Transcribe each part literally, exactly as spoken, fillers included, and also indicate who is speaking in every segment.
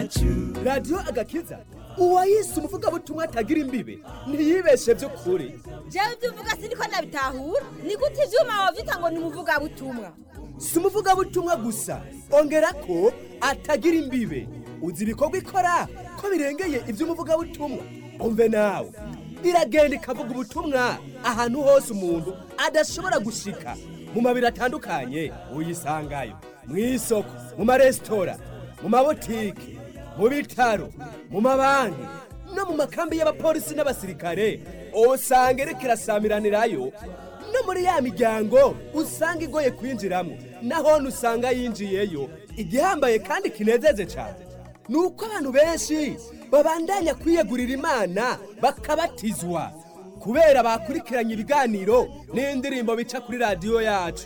Speaker 1: radiyo agakiza uwayise umuvugabutumwa atagira imbibe ntiyibeshe by'ukuri.
Speaker 2: jewe ibyo uvuga siniko nabitahura, ni gute ivyuma wavyita ngo ni umuvugabutumwa?
Speaker 1: Si umuvugabutumwa gusa, ongera ko atagira imbibe. Uzi ibikorwa ikora ko birengeye ivy'umuvugabutumwa. Umve nawe, iragenda ikavuga ubutumwa ahantu hose umuntu adashobora gushika. Mu mabiri atandukanye uyisangayo, mw'isoko, mu maresitora, mu mabotike, mu bitaro, mu mabanki no mu makambi y'abapolisi n'abasirikare. Usanga iriko irasamiranirayo no muri ya miryango usanga igoye kwinjiramo, naho usanga yinjiyeyo. Igihambaye kandi kinezeze cyane nuko abantu benshi babandanya kwiyegurira Imana bakabatizwa kubera bakurikiranye ibiganiro n'indirimbo bica kuri radiyo yacu.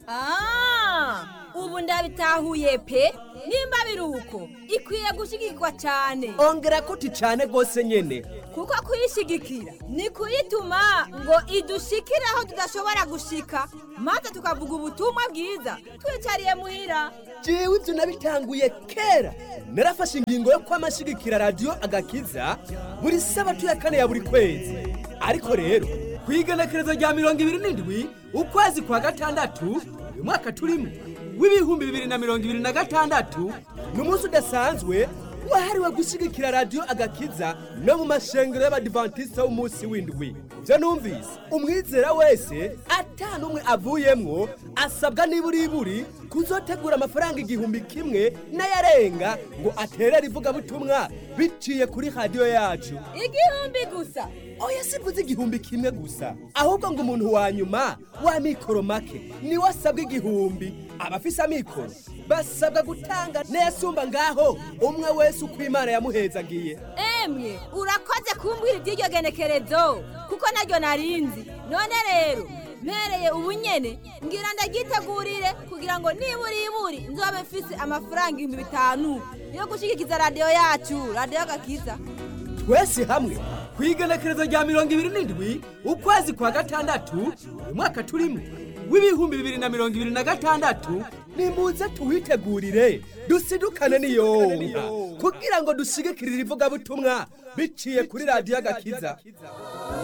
Speaker 2: Ah, ubu ndabitahuye pe. Nimba biruko ikwiye gushigikwa cyane.
Speaker 1: Ongera kuti cyane gose nyene,
Speaker 2: kuko kuyishigikira ni kuyituma ngo idushikire aho tudashobora gushika, maze tukavuga ubutumwa bwiza twicariye muhira.
Speaker 1: Jewe ibyo nabitanguye kera, narafashe ingingo yo kwamashigikira radiyo agakiza buri sabatu ya kane ya buri kwezi. Ariko rero kwigenekerezo rya mirongo ibiri n'indwi ukwezi kwa gatandatu uyu mwaka turimo w'ibihumbi bibiri na mirongo ibiri na gatandatu ni umunsi udasanzwe wahariwe gushigikira radiyo agakiza no mu mashengero y'abadivantisite w'umunsi w'indwi. Byo numvise umwizera wese atanumwe avuyemwo asabwa niburiburi kuzotegura amafaranga igihumbi kimwe n'ayarenga ngo aterere ivugabutumwa biciye kuri radiyo yacu.
Speaker 2: Igihumbi gusa?
Speaker 1: Oya, sivuze igihumbi kimwe gusa, ahubwo ngo umuntu wa nyuma wa mikoro make ni wasabwa igihumbi. Abafise amikoro basabwa gutanga nesumba ngaho umwe wese uko Imana yamuhezagiye.
Speaker 2: Emwe urakoze kumbwira iby'iryo genekerezo kuko naryo narinzi. None rero mereye ubunyene ngira ndagitegurire kugira ngo niburi iburi nzobe mfise amafaranga ibihumbi bitanu yo gushigikiza radiyo yacu, radiyo agakiza.
Speaker 1: Twese hamwe kwigenekerezo rya mirongo ibiri n'indwi ukwezi kwa gatandatu uyu mwaka turimo w'ibihumbi bibiri na mirongo ibiri na gatandatu, nimuze tuwitegurire dusidukane niyonka kugira ngo dushigikirire ivugabutumwa biciye kuri radiyo agakiza.